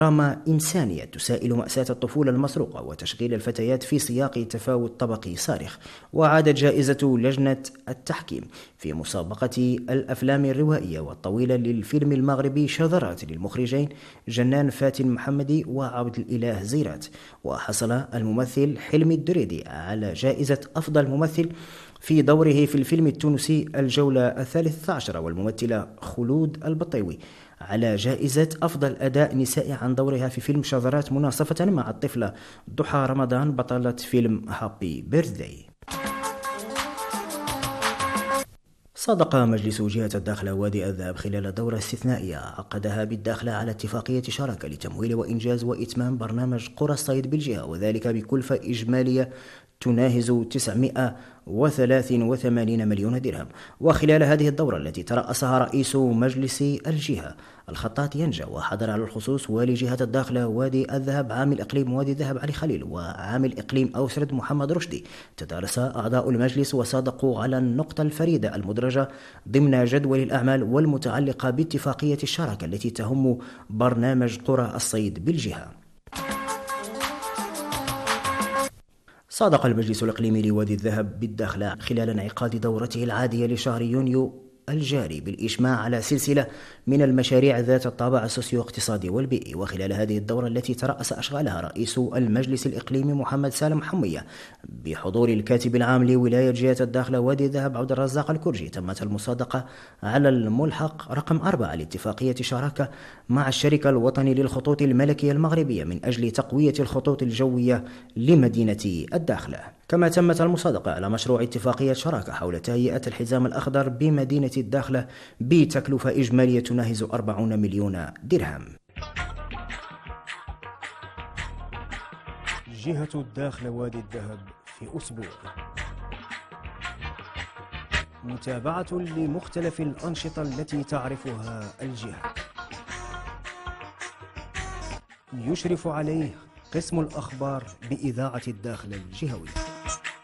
دراما إنسانية تسائل مأساة الطفولة المسروقة وتشغيل الفتيات في سياق تفاوت طبقي صارخ. وعادت جائزة لجنة التحكيم في مسابقة الأفلام الروائية والطويلة للفيلم المغربي شذرات للمخرجين جنان فاتن محمدي وعبد الإله زيرات. وحصل الممثل حلمي الدريدي على جائزة أفضل ممثل في دوره في الفيلم التونسي الجولة 13، والممثلة خلود البطيوي على جائزة أفضل أداء نسائي عن دورها في فيلم شذرات، مناصفة مع الطفلة ضحى رمضان بطلة فيلم هابي بيرثداي. صادق مجلس جهة الداخلة وادي الذهب خلال دورة استثنائية عقدها بالداخلة على اتفاقية شراكة لتمويل وإنجاز وإتمام برنامج قرى الصيد بالجهة، وذلك بكلفة إجمالية تناهز 983 مليون درهم. وخلال هذه الدورة التي ترأسها رئيس مجلس الجهة الخطاط ينجا، وحضر على الخصوص والي جهة الداخلة وادي الذهب عامل إقليم وادي الذهب علي خليل وعامل إقليم أوسرد محمد رشدي، تدارس أعضاء المجلس وصادقوا على النقطة الفريدة المدرجة ضمن جدول الأعمال والمتعلقة باتفاقية الشراكة التي تهم برنامج قرى الصيد بالجهة. صادق المجلس الإقليمي لوادي الذهب بالداخلة خلال انعقاد دورته العادية لشهر يونيو الجاري بالإجماع على سلسلة من المشاريع ذات الطابع السوسيو اقتصادي والبيئي. وخلال هذه الدورة التي ترأس أشغالها رئيس المجلس الإقليمي محمد سالم حمية بحضور الكاتب العام لولاية جهة الداخلة وادي الذهب عبد الرزاق الكرجي، تمت المصادقة على الملحق رقم 4 لاتفاقية شراكة مع الشركة الوطني للخطوط الملكية المغربية من أجل تقوية الخطوط الجوية لمدينة الداخلة. كما تمت المصادقة على مشروع اتفاقية شراكة حول تهيئة الحزام الأخضر بمدينة الداخلة بتكلفة إجمالية تناهز 40 مليون درهم. جهة الداخلة وادي الذهب في أسبوع. متابعة لمختلف الأنشطة التي تعرفها الجهة. يشرف عليه قسم الأخبار بإذاعة الداخلة الجهوي.